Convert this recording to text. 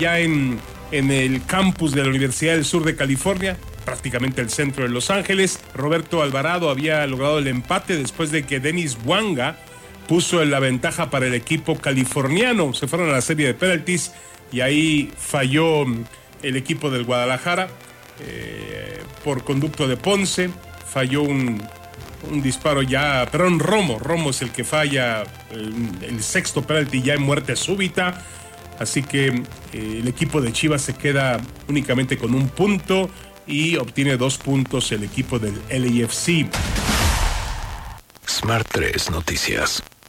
allá en el campus de la Universidad del Sur de California, prácticamente el centro de Los Ángeles. Roberto Alvarado había logrado el empate después de que Denis Bouanga puso la ventaja para el equipo californiano. Se fueron a la serie de penaltis y ahí falló el equipo del Guadalajara por conducto de Ponce. Falló un disparo ya, perdón, Romo es el que falla el sexto penalti ya en muerte súbita. Así que el equipo de Chivas se queda únicamente con un punto y obtiene 2 puntos el equipo del LAFC. Smart 3 Noticias.